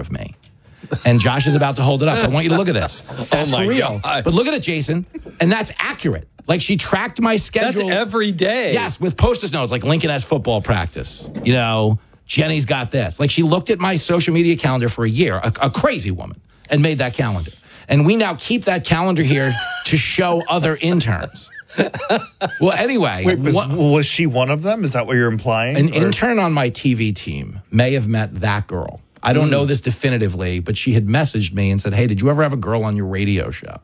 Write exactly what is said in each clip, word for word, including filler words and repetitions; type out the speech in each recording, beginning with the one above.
of me. And Josh is about to hold it up. I want you to look at this. That's oh my real. God. But look at it, Jason. And that's accurate. Like, she tracked my schedule. That's every day. Yes, with Post-it notes, like Lincoln has football practice. You know, Jenny's got this. Like, she looked at my social media calendar for a year, a, a crazy woman, and made that calendar. And we now keep that calendar here to show other interns. Well, anyway. Wait, was, what, was she one of them? Is that what you're implying? an or? intern on my T V team may have met that girl. I don't mm. know this definitively, but she had messaged me and said, hey, did you ever have a girl on your radio show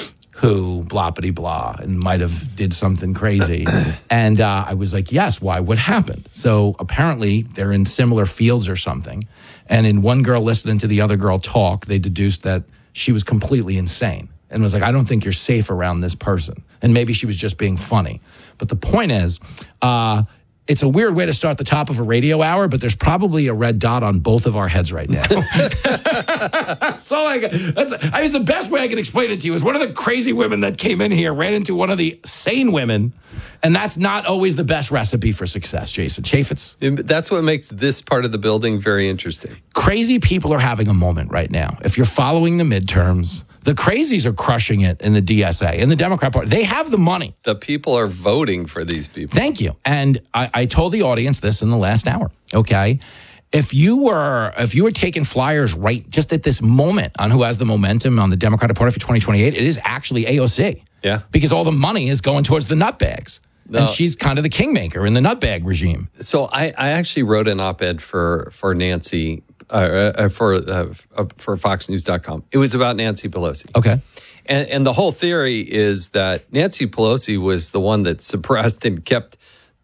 who bloppity blah and might have did something crazy? And uh, I was like, yes, why? What happened? So apparently they're in similar fields or something. And in one girl listening to the other girl talk, they deduced that she was completely insane and was like, I don't think you're safe around this person. And maybe she was just being funny. But the point is, uh, it's a weird way to start the top of a radio hour, but there's probably a red dot on both of our heads right now. That's all I got. That's, I mean, it's the best way I can explain it to you is one of the crazy women that came in here ran into one of the sane women, and that's not always the best recipe for success, Jason Chaffetz. That's what makes this part of the building very interesting. Crazy people are having a moment right now. If you're following the midterms, the crazies are crushing it in the D S A, in the Democrat Party. They have the money. The people are voting for these people. Thank you. And I, I told the audience this in the last hour, okay? If you were if you were taking flyers right just at this moment on who has the momentum on the Democratic Party for twenty twenty-eight, it is actually A O C. Yeah. Because all the money is going towards the nutbags. No. And she's kind of the kingmaker in the nutbag regime. So I, I actually wrote an op-ed for, for Nancy Uh, uh, for uh, uh, for Fox News dot com. It was about Nancy Pelosi. Okay. And, and the whole theory is that Nancy Pelosi was the one that suppressed and kept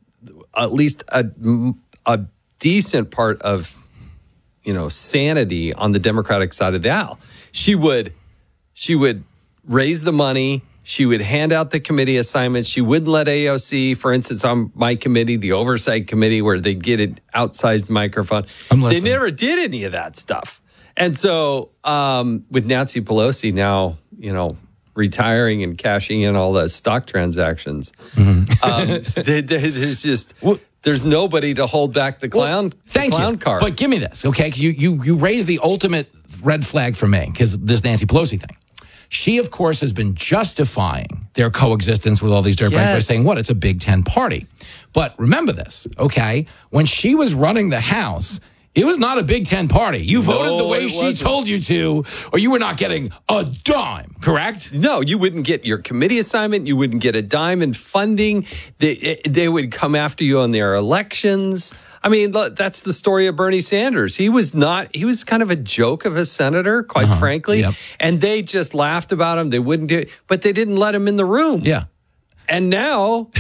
at least a, a decent part of, you know, sanity on the Democratic side of the aisle. She would, she would raise the money. She would hand out the committee assignments. She wouldn't let A O C, for instance, on my committee, the oversight committee, where they get an outsized microphone. They never did any of that stuff. And so um, with Nancy Pelosi now, you know, retiring and cashing in all the stock transactions, mm-hmm. um, there, there's just... Well, there's nobody to hold back the clown, well, thank the clown you. card. But give me this, okay? Because you, you, you raised the ultimate red flag for me, because this Nancy Pelosi thing. She, of course, has been justifying their coexistence with all these dirtbags yes. by saying, what, it's a Big Ten party. But remember this, okay? When she was running the House, it was not a Big Ten party. You voted no, the way she wasn't. told you to, or you were not getting a dime, correct? No, you wouldn't get your committee assignment. You wouldn't get a dime in funding. They, they would come after you on their elections. I mean, that's the story of Bernie Sanders. He was not, he was kind of a joke of a senator, quite uh-huh. frankly. Yep. And they just laughed about him. They wouldn't do it, but they didn't let him in the room. Yeah. And now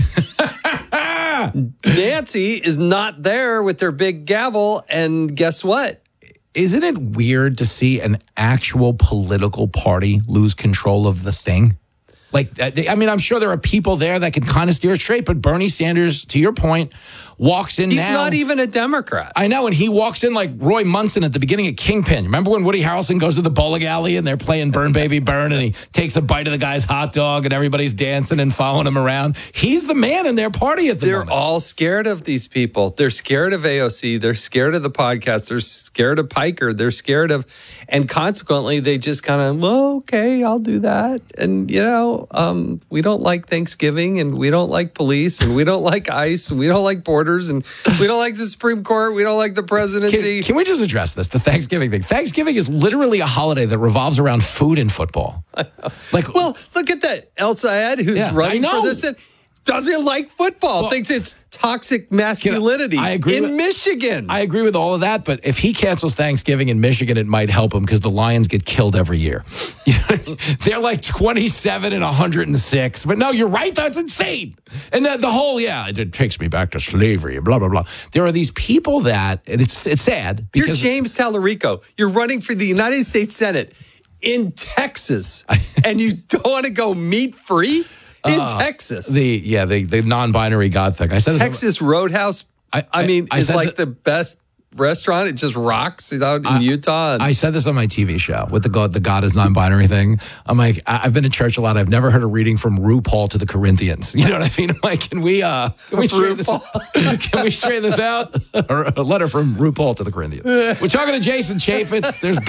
Nancy is not there with their big gavel. And guess what? Isn't it weird to see an actual political party lose control of the thing? Like, I mean, I'm sure there are people there that can kind of steer it straight, but Bernie Sanders, to your point, walks in He's now. He's not even a Democrat. I know, and he walks in like Roy Munson at the beginning of Kingpin. Remember when Woody Harrelson goes to the bowling alley and they're playing Burn Baby Burn and he takes a bite of the guy's hot dog and everybody's dancing and following him around? He's the man in their party at the They're moment. all scared of these people. They're scared of A O C. They're scared of the podcast. They're scared of Piker. They're scared of, and consequently, they just kind of, well, okay, I'll do that. And, you know, um, we don't like Thanksgiving and we don't like police and we don't like ICE and we don't like borders and we don't like the Supreme Court. We don't like the presidency. Can, can we just address this, the Thanksgiving thing? Thanksgiving is literally a holiday that revolves around food and football. Like, well, look at that. El Sayed, who's yeah, running for this, doesn't like football, well, thinks it's toxic masculinity you know, I agree in with, Michigan. I agree with all of that, but if he cancels Thanksgiving in Michigan, it might help him because the Lions get killed every year. You know, they're like twenty-seven and one hundred six. But no, you're right. That's insane. And the, the whole, yeah, it takes me back to slavery and blah, blah, blah. There are these people that, and it's it's sad. Because you're James Tallarico. You're running for the United States Senate in Texas, and you don't want to go meat-free? In uh, Texas. The yeah, the, the non-binary God thing. I said Texas Roadhouse, I, I, I mean, I is like that, the best restaurant. It just rocks. It's out in I, Utah. And, I said this on my T V show with the God, the God is non-binary thing. I'm like, I've been to church a lot. I've never heard a reading from RuPaul to the Corinthians. You know what I mean? I'm like, can we, uh, can we straighten this out? Can we straighten this out? Or a letter from RuPaul to the Corinthians. We're talking to Jason Chaffetz. There's